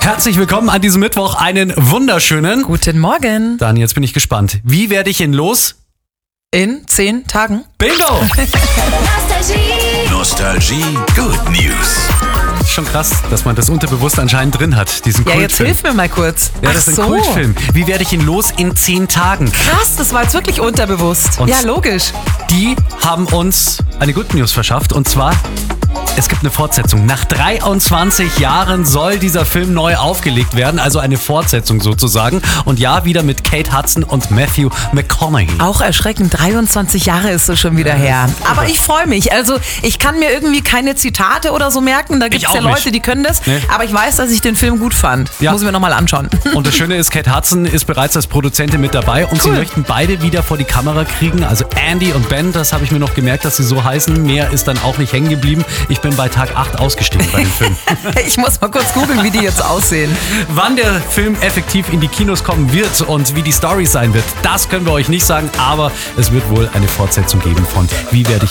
Herzlich willkommen an diesem Mittwoch. Einen wunderschönen Guten Morgen. Dann, jetzt bin ich gespannt. Wie werde ich ihn los? In 10 Tagen. Bingo! Nostalgie Good News. Schon krass, dass man das unterbewusst anscheinend drin hat, diesen Ja, jetzt Kultfilm. hilf mir mal kurz. Ja, das ist ein Ach so. Kultfilm. Wie werde ich ihn los in 10 Tagen? Krass, das war jetzt wirklich unterbewusst. Und ja, logisch. Die haben uns eine Good News verschafft, und zwar: Es gibt eine Fortsetzung. Nach 23 Jahren soll dieser Film neu aufgelegt werden, also eine Fortsetzung sozusagen. Und ja, wieder mit Kate Hudson und Matthew McConaughey. Auch erschreckend, 23 Jahre ist es schon wieder her. Aber ich freue mich. Also ich kann mir irgendwie keine Zitate oder so merken. Da gibt es Ich ja auch Leute, nicht. die können das. Nee. Aber ich weiß, dass ich den Film gut fand. Ja. Muss ich mir nochmal anschauen. Und das Schöne ist, Kate Hudson ist bereits als Produzentin mit dabei und sie Cool. möchten beide wieder vor die Kamera kriegen. Also Andy und Ben, das habe ich mir noch gemerkt, dass sie so heißen. Mehr ist dann auch nicht hängen geblieben. Ich bin bei Tag 8 ausgestiegen bei dem Film. Ich muss mal kurz googeln, wie die jetzt aussehen. Wann der Film effektiv in die Kinos kommen wird und wie die Story sein wird, das können wir euch nicht sagen, aber es wird wohl eine Fortsetzung geben von Wie werde ich